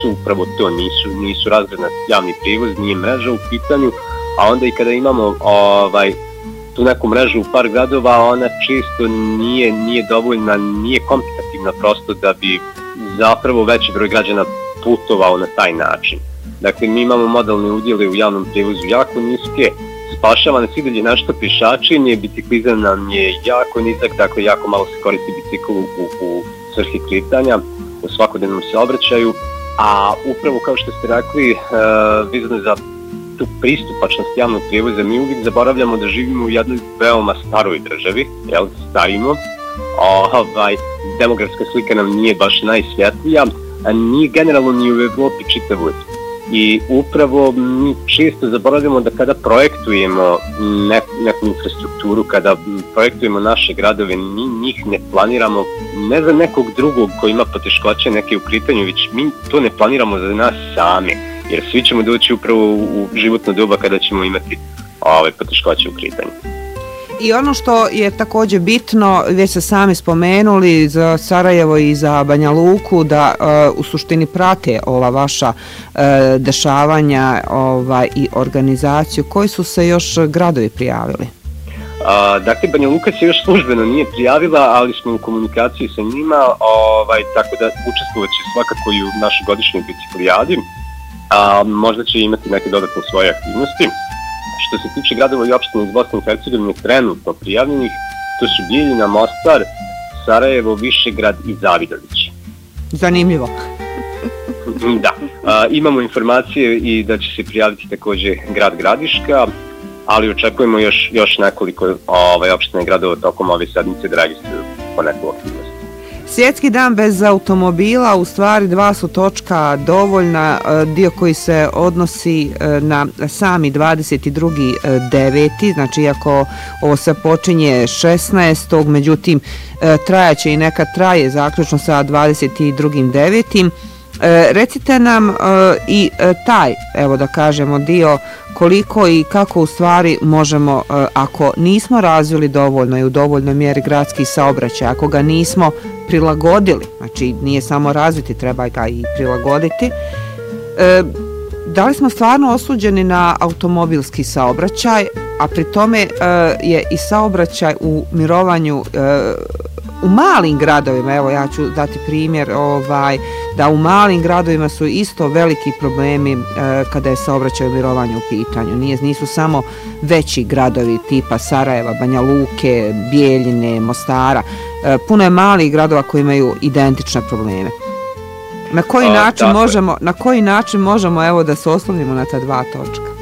upravo to, nisu razgledna javni prijevoz, nije mreža u pitanju, a onda i kada imamo tu neku mrežu u par gradova, ona često nije dovoljna, nije kompetitivna prosto da bi zapravo veći broj građana putovao na taj način. Dakle, mi imamo modalne udjele u javnom prijevozu jako niske, spašava nas i dalje nešto pješačenje, biciklizam nam je jako nizak, dakle jako malo se koristi bicikl u svrhi kretanja, u svakodnevnom saobraćaju, a upravo kao što ste rekli, vezano za tu pristupačnost javnog prijevoza, mi uvijek zaboravljamo da živimo u jednoj veoma staroj državi, starimo, demografska slika nam nije baš najsvjetlija, a nije generalno ni u Evropi čitavoj. I upravo mi često zaboravljamo da kada projektujemo neku infrastrukturu, kada projektujemo naše gradove, njih ne planiramo ne za nekog drugog koji ima poteškoće neke u kretanju, već mi to ne planiramo za nas sami, jer svi ćemo doći upravo u životno doba kada ćemo imati poteškoće u kretanju. I ono što je također bitno, već ste sami spomenuli za Sarajevo i za Banja Luku, da u suštini prate ova vaša dešavanja i organizaciju. Koji su se još gradovi prijavili? Dakle, Banja Luka se još službeno nije prijavila, ali smo u komunikaciji sa njima, tako da učestvovat će svakako i u našoj godišnjoj biciklijadi. Možda će imati neke dodatne svoje aktivnosti. Što se tiče gradova i opština iz Bosne i Hercegovine trenutno prijavljenih, to su Bijeljina, Mostar, Sarajevo, Višegrad i Zavidović. Zanimljivo. Da, imamo informacije i da će se prijaviti također grad Gradiška, ali očekujemo još nekoliko opština i gradova tokom ove sedmice da registruju po neku aktivnost. Svjetski dan bez automobila, u stvari 2 su točka dovoljna, dio koji se odnosi na sami 22.9. Znači, iako ovo se počinje 16. međutim, trajaće i neka traje zaključno sa 22.9. Recite nam i taj, evo da kažemo, dio koliko i kako u stvari možemo, ako nismo razvili dovoljno i u dovoljnoj mjeri gradski saobraćaj, ako ga nismo prilagodili, znači nije samo razviti, treba ga i prilagoditi, da li smo stvarno osuđeni na automobilski saobraćaj, a pri tome je i saobraćaj u mirovanju u malim gradovima, evo ja ću dati primjer, da u malim gradovima su isto veliki problemi kada je saobraćaj u mirovanju u pitanju. Nisu samo veći gradovi tipa Sarajeva, Banja Luke, Bijeljine, Mostara. Puno je malih gradova koji imaju identične probleme. Na koji način možemo evo da se oslonimo na ta 2 točka?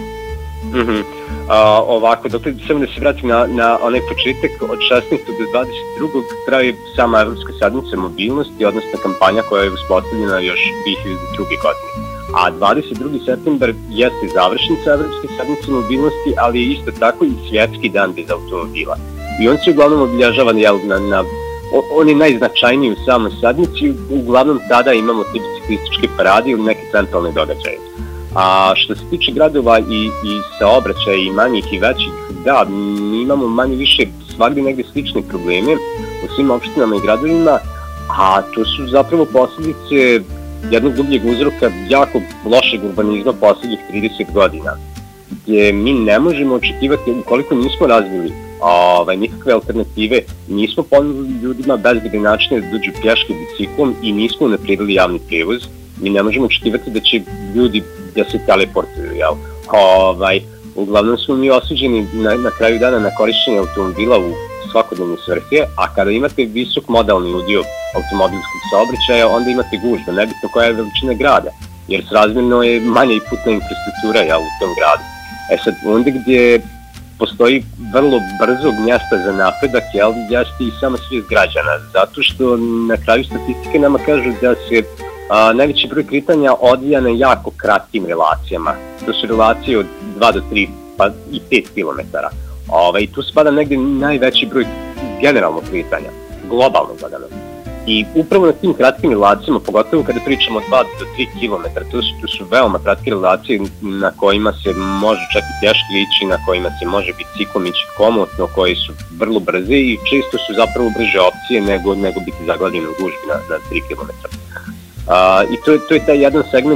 Ovako, dakle, samo da se vratim na onaj početak, od 16. do 22. traje sama Evropska sedmica mobilnosti, odnosno kampanja koja je uspostavljena još 2002. godine. A 22. septembar jeste završnica Evropske sedmice mobilnosti, ali je isto tako i svjetski dan bez automobila. I on se uglavnom obilježava on je najznačajniji u samoj sedmici, uglavnom tada imamo te biciklističke parade ili neke centralne događaje. A što se tiče gradova i saobraćaja i manjih i većih, da, mi imamo manje više svagdje negdje slične probleme u svim opštinama i gradovima, a to su zapravo posljedice jednog dubljeg uzroka jako lošeg urbanizma posljednjih 30 godina, gdje mi ne možemo očekivati, ukoliko nismo razvili nikakve alternative, nismo ponudili ljudima bezbedne načine da dođu pješke biciklom i nismo unaprijedili javni prijevoz, mi ne možemo očekivati da će ljudi da se teleportuju, jel? Uglavnom smo mi osuđeni na kraju dana na korištenje automobila u svakodnevne svrhe, a kada imate visok modalni udio automobilskog saobraćaja, onda imate gužve, nebitno koja je veličina grada, jer srazmjerno je manja i putna infrastruktura, jel, u tom gradu. Sad, onda gdje postoji vrlo brzo mjesta za napredak, jel, jeste i sama svijest građana, zato što na kraju statistike nama kažu da se najveći broj kretanja odvija na jako kratkim relacijama. To su relacije od 2 do 3 pa i 5 km. Tu spada negdje najveći broj generalnog kretanja, globalno gledano. I upravo na tim kratkim relacijama, pogotovo kada pričamo od 2 do 3 km, to su veoma kratke relacije na kojima se može čak i teško ići, na kojima se može biciklom ići komotno, koje su vrlo brze i često su zapravo brže opcije nego biti zaglavljen u gužbi na 3 km. I to je taj jedan segment